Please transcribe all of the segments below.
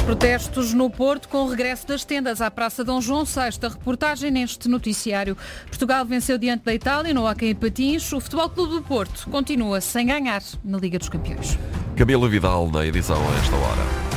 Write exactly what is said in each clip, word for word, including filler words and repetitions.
Protestos no Porto com o regresso das tendas à Praça Dom João sexto. A reportagem neste noticiário. Portugal venceu diante da Itália no hóquei em patins. O Futebol Clube do Porto continua sem ganhar na Liga dos Campeões. Camila Vidal na edição a esta hora.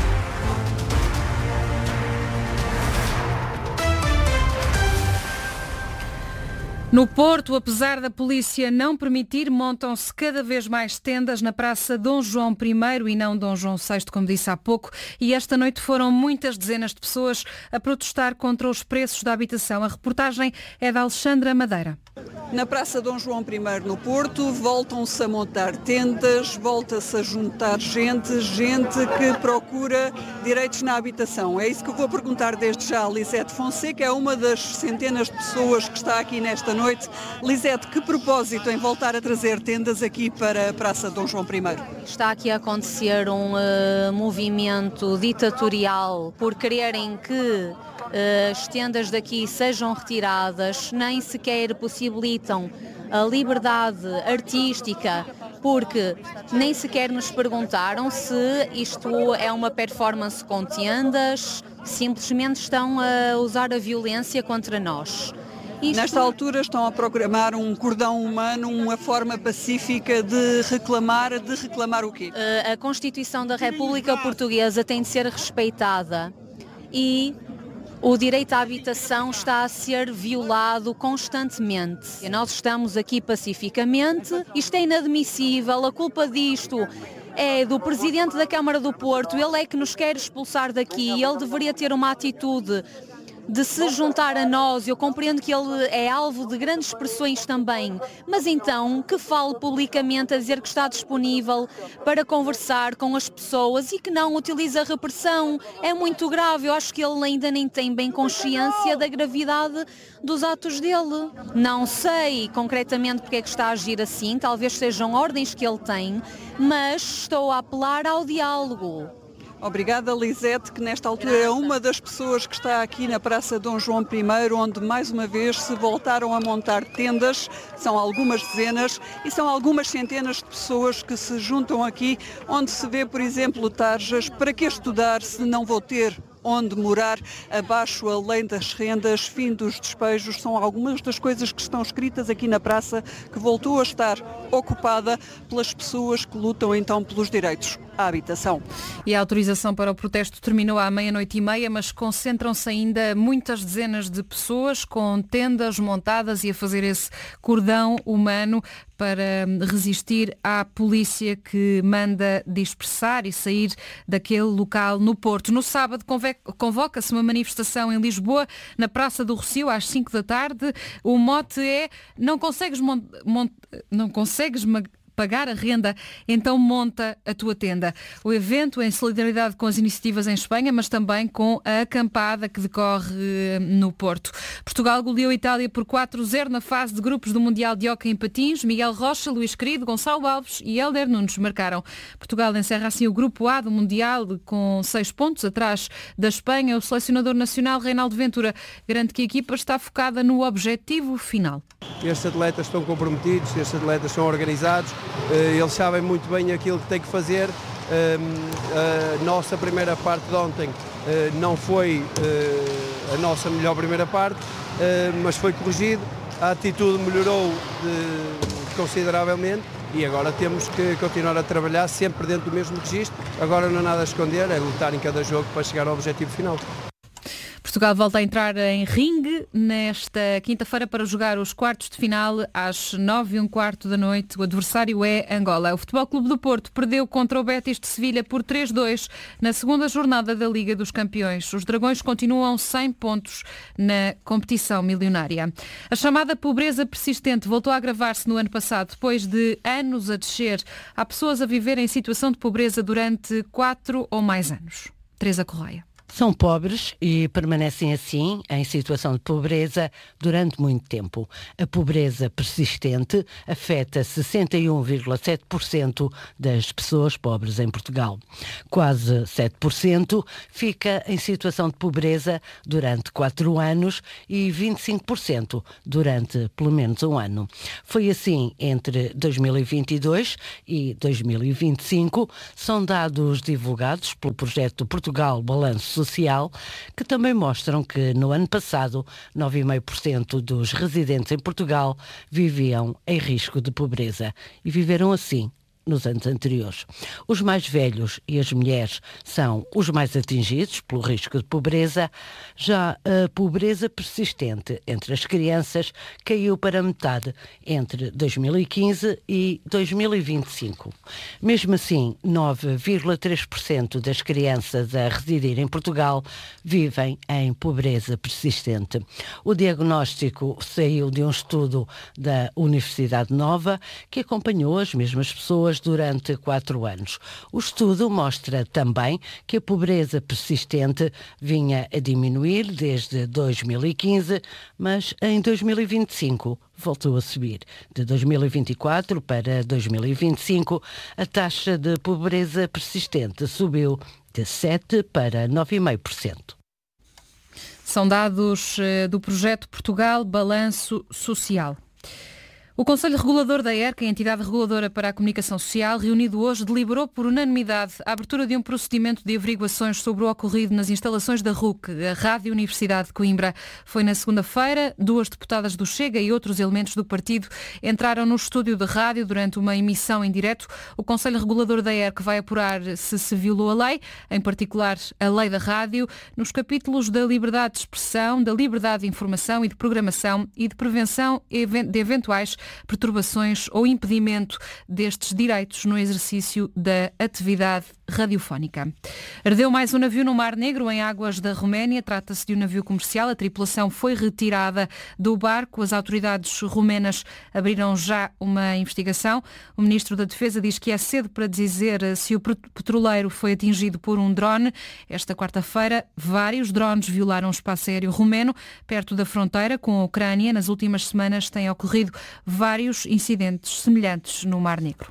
No Porto, apesar da polícia não permitir, montam-se cada vez mais tendas na Praça Dom João I e não Dom João sexto, como disse há pouco, e esta noite foram muitas dezenas de pessoas a protestar contra os preços da habitação. A reportagem é da Alexandra Madeira. Na Praça Dom João I no Porto, voltam-se a montar tendas, volta-se a juntar gente, gente que procura direitos na habitação. É isso que eu vou perguntar desde já a Lisete Fonseca, é uma das centenas de pessoas que está aqui nesta noite. Lisete, que propósito em voltar a trazer tendas aqui para a Praça Dom João I? Está aqui a acontecer um uh, movimento ditatorial por quererem que as tendas daqui sejam retiradas, nem sequer possibilitam a liberdade artística, porque nem sequer nos perguntaram se isto é uma performance com tendas, simplesmente estão a usar a violência contra nós. Isto... Nesta altura estão a programar um cordão humano, uma forma pacífica de reclamar, de reclamar o quê? A Constituição da República Portuguesa tem de ser respeitada e o direito à habitação está a ser violado constantemente. E nós estamos aqui pacificamente, isto é inadmissível, a culpa disto é do Presidente da Câmara do Porto, ele é que nos quer expulsar daqui, ele deveria ter uma atitude de se juntar a nós. Eu compreendo que ele é alvo de grandes pressões também, mas então que fale publicamente a dizer que está disponível para conversar com as pessoas e que não utilize a repressão. É muito grave, eu acho que ele ainda nem tem bem consciência da gravidade dos atos dele. Não sei concretamente porque é que está a agir assim, talvez sejam ordens que ele tem, mas estou a apelar ao diálogo. Obrigada, Lisete, que nesta altura é uma das pessoas que está aqui na Praça Dom João I, onde mais uma vez se voltaram a montar tendas. São algumas dezenas e são algumas centenas de pessoas que se juntam aqui, onde se vê, por exemplo, tarjas: para que estudar se não vou ter onde morar, abaixo a lei das rendas, fim dos despejos, são algumas das coisas que estão escritas aqui na praça, que voltou a estar ocupada pelas pessoas que lutam então pelos direitos à habitação. E a autorização para o protesto terminou à meia-noite e meia, mas concentram-se ainda muitas dezenas de pessoas com tendas montadas e a fazer esse cordão humano para resistir à polícia que manda dispersar e sair daquele local no Porto. No sábado convoca-se uma manifestação em Lisboa, na Praça do Rossio, às cinco da tarde. O mote é: não consegues, mont... Mont... não consegues mag... pagar a renda, então monta a tua tenda. O evento em solidariedade com as iniciativas em Espanha, mas também com a acampada que decorre no Porto. Portugal goleou a Itália por quatro a zero na fase de grupos do Mundial de Hóquei em Patins. Miguel Rocha, Luís Querido, Gonçalo Alves e Hélder Nunes marcaram. Portugal encerra assim o grupo A do Mundial com seis pontos atrás da Espanha. O selecionador nacional, Reinaldo Ventura, garante que a equipa está focada no objetivo final. Estes atletas estão comprometidos, estes atletas são organizados, eles sabem muito bem aquilo que têm que fazer. A nossa primeira parte de ontem não foi a nossa melhor primeira parte, mas foi corrigido, a atitude melhorou consideravelmente e agora temos que continuar a trabalhar sempre dentro do mesmo registro. Agora não há nada a esconder, é lutar em cada jogo para chegar ao objetivo final. Portugal volta a entrar em ringue nesta quinta-feira para jogar os quartos de final às nove e um quarto da noite. O adversário é Angola. O Futebol Clube do Porto perdeu contra o Betis de Sevilha por três a dois na segunda jornada da Liga dos Campeões. Os Dragões continuam sem pontos na competição milionária. A chamada pobreza persistente voltou a agravar-se no ano passado, depois de anos a descer. Há pessoas a viver em situação de pobreza durante quatro ou mais anos. Teresa Correia. São pobres e permanecem assim em situação de pobreza durante muito tempo. A pobreza persistente afeta sessenta e um vírgula sete por cento das pessoas pobres em Portugal. Quase sete por cento fica em situação de pobreza durante quatro anos e vinte e cinco por cento durante pelo menos um ano. Foi assim entre dois mil e vinte e dois e dois mil e vinte e cinco. São dados divulgados pelo projeto Portugal Balanço Social, que também mostram que no ano passado nove vírgula cinco por cento dos residentes em Portugal viviam em risco de pobreza e viveram assim nos anos anteriores. Os mais velhos e as mulheres são os mais atingidos pelo risco de pobreza. Já a pobreza persistente entre as crianças caiu para metade entre dois mil e quinze e dois mil e vinte e cinco. Mesmo assim, nove vírgula três por cento das crianças a residir em Portugal vivem em pobreza persistente. O diagnóstico saiu de um estudo da Universidade Nova, que acompanhou as mesmas pessoas durante quatro anos. O estudo mostra também que a pobreza persistente vinha a diminuir desde dois mil e quinze, mas em dois mil e vinte e cinco voltou a subir. De dois mil e vinte e quatro para dois mil e vinte e cinco, a taxa de pobreza persistente subiu de sete para nove vírgula cinco por cento. São dados do projeto Portugal Balanço Social. O Conselho Regulador da E R C, a entidade reguladora para a comunicação social, reunido hoje, deliberou por unanimidade a abertura de um procedimento de averiguações sobre o ocorrido nas instalações da R U C, a Rádio Universidade de Coimbra. Foi na segunda-feira, duas deputadas do Chega e outros elementos do partido entraram no estúdio de rádio durante uma emissão em direto. O Conselho Regulador da E R C vai apurar se se violou a lei, em particular a lei da rádio, nos capítulos da liberdade de expressão, da liberdade de informação e de programação e de prevenção de eventuais perturbações ou impedimento destes direitos no exercício da atividade radiofónica. Ardeu mais um navio no Mar Negro, em águas da Roménia. Trata-se de um navio comercial. A tripulação foi retirada do barco. As autoridades romenas abriram já uma investigação. O Ministro da Defesa diz que é cedo para dizer se o petroleiro foi atingido por um drone. Esta quarta-feira, vários drones violaram o espaço aéreo romeno perto da fronteira com a Ucrânia. Nas últimas semanas têm ocorrido vários incidentes semelhantes no Mar Negro.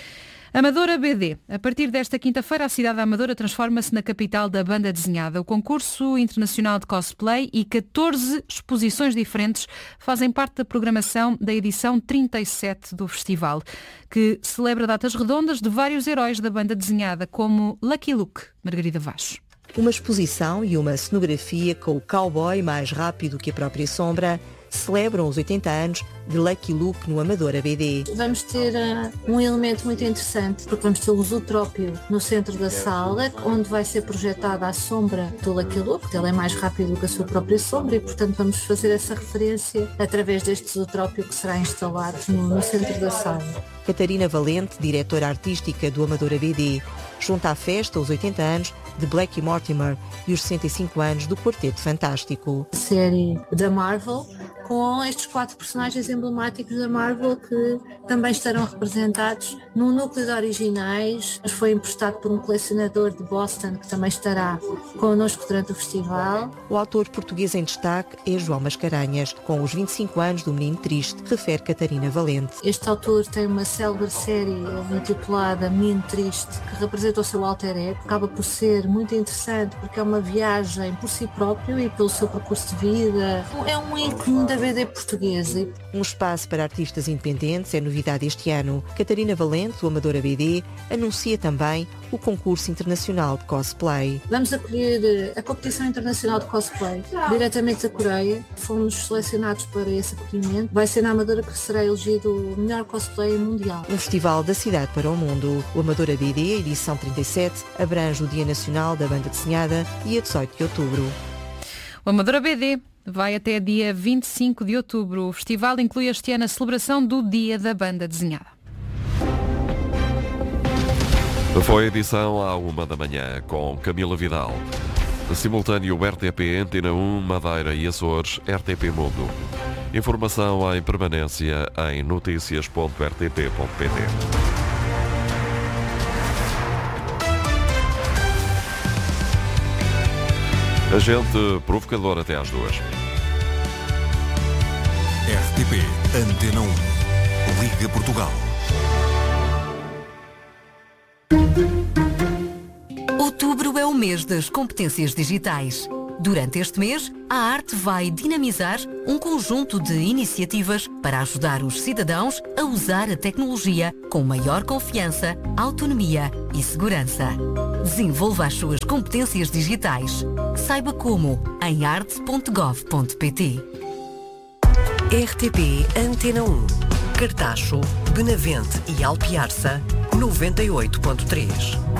Amadora B D. A partir desta quinta-feira, a cidade da Amadora transforma-se na capital da banda desenhada. O concurso internacional de cosplay e catorze exposições diferentes fazem parte da programação da edição trinta e sete do festival, que celebra datas redondas de vários heróis da banda desenhada, como Lucky Luke. Margarida Vaz. Uma exposição e uma cenografia com o cowboy mais rápido que a própria sombra celebram os oitenta anos de Lucky Luke no Amadora B D. Vamos ter uh, um elemento muito interessante, porque vamos ter o Zootrópio no centro da sala, onde vai ser projetada a sombra do Lucky Luke, ele é mais rápido que a sua própria sombra e, portanto, vamos fazer essa referência através deste Zootrópio que será instalado no, no centro da sala. Catarina Valente, diretora artística do Amadora B D, junta à festa os oitenta anos de Blackie Mortimer e os sessenta e cinco anos do Quarteto Fantástico. A série da Marvel, com estes quatro personagens emblemáticos da Marvel que também estarão representados no núcleo de originais. Foi emprestado por um colecionador de Boston que também estará connosco durante o festival. O autor português em destaque é João Mascarenhas, com os vinte e cinco anos do Menino Triste, refere Catarina Valente. Este autor tem uma célebre série intitulada Menino Triste, que representa o seu alter ego. Acaba por ser muito interessante porque é uma viagem por si próprio e pelo seu percurso de vida. É um ícone da B D portuguesa. Um espaço para artistas independentes é novidade este ano. Catarina Valente, do Amadora B D, anuncia também o concurso internacional de cosplay. Vamos acolher a competição internacional de cosplay diretamente da Coreia. Fomos selecionados para esse acolhimento. Vai ser na Amadora que será elegido o melhor cosplay mundial. Um festival da cidade para o mundo. O Amadora B D, edição trinta e sete, abrange o Dia Nacional da Banda Desenhada e a dezoito de outubro. O Amadora B D vai até dia vinte e cinco de outubro. O festival inclui este ano a celebração do Dia da Banda Desenhada. Foi a edição à uma da manhã com Camila Vidal. Simultâneo R T P, Antena um, Madeira e Açores, R T P Mundo. Informação em permanência em notícias ponto r t p ponto p t. Agente provocador até às duas. R T P Antena um. Liga Portugal. Outubro é o mês das competências digitais. Durante este mês, a Arte vai dinamizar um conjunto de iniciativas para ajudar os cidadãos a usar a tecnologia com maior confiança, autonomia e segurança. Desenvolva as suas competências digitais. Saiba como em arte ponto gov ponto pt. R T P Antena um. Cartacho, Benavente e Alpiarça, noventa e oito ponto três.